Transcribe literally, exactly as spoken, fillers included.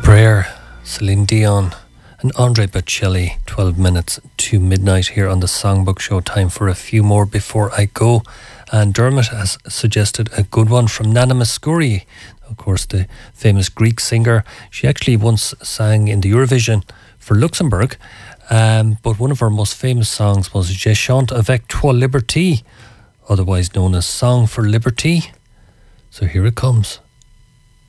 Prayer, Celine Dion and Andre Bocelli. twelve minutes to midnight here on the Songbook Show. Time for a few more before I go. And Dermot has suggested a good one from Nana Mouskouri, of course the famous Greek singer. She actually once sang in the Eurovision for Luxembourg, um, but one of her most famous songs was Je chante avec toi liberté, otherwise known as Song for Liberty. So here it comes.